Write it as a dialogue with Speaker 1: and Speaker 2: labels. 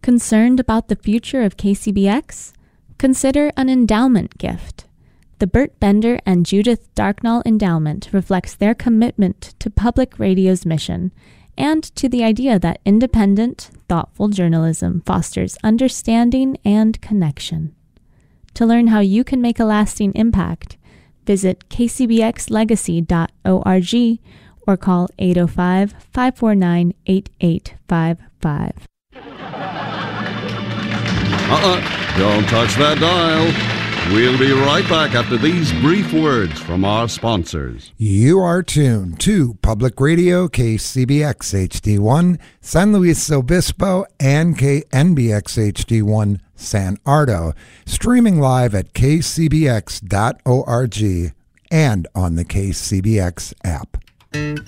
Speaker 1: Concerned about the future of KCBX? Consider an endowment gift. The Bert Bender and Judith Darknall Endowment reflects their commitment to public radio's mission and to the idea that independent, thoughtful journalism fosters understanding and connection. To learn how you can make a lasting impact, visit kcbxlegacy.org or call 805-549-8855.
Speaker 2: Don't touch that dial. We'll be right back after these brief words from our sponsors.
Speaker 3: You are tuned to Public Radio KCBX HD1 San Luis Obispo and KNBX HD1 San Ardo, streaming live at kcbx.org and on the KCBX app.